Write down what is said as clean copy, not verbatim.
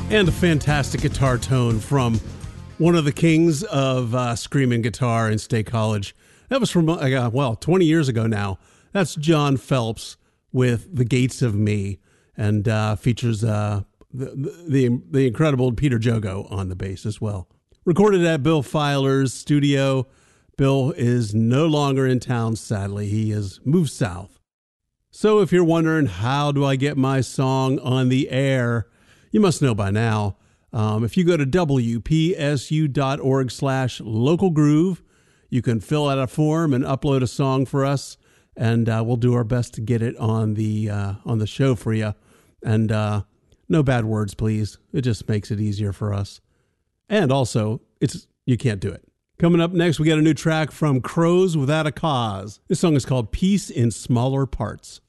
And a fantastic guitar tone from one of the kings of screaming guitar in State College. That was from, 20 years ago now. That's John Phelps with The Gates of Me, and features the incredible Peter Jogo on the bass as well. Recorded at Bill Filer's studio. Bill is no longer in town, sadly. He has moved south. So if you're wondering, how do I get my song on the air? You must know by now. If you go to wpsu.org/local groove, you can fill out a form and upload a song for us, and we'll do our best to get it on the show for you. And no bad words, please. It just makes it easier for us. And also, you can't do it. Coming up next, we got a new track from Crows Without a Cause. This song is called Peace in Smaller Parts.